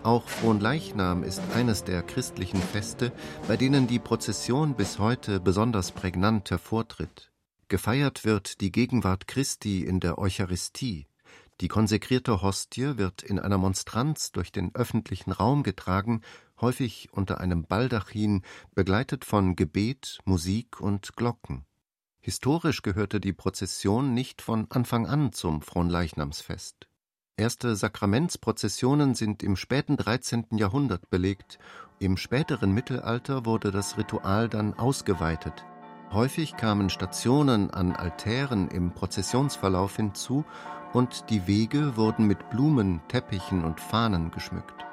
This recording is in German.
Auch Fronleichnam ist eines der christlichen Feste, bei denen die Prozession bis heute besonders prägnant hervortritt. Gefeiert wird die Gegenwart Christi in der Eucharistie. Die konsekrierte Hostie wird in einer Monstranz durch den öffentlichen Raum getragen, häufig unter einem Baldachin, begleitet von Gebet, Musik und Glocken. Historisch gehörte die Prozession nicht von Anfang an zum Fronleichnamsfest. Erste Sakramentsprozessionen sind im späten 13. Jahrhundert belegt. Im späteren Mittelalter wurde das Ritual dann ausgeweitet. Häufig kamen Stationen an Altären im Prozessionsverlauf hinzu und die Wege wurden mit Blumen, Teppichen und Fahnen geschmückt.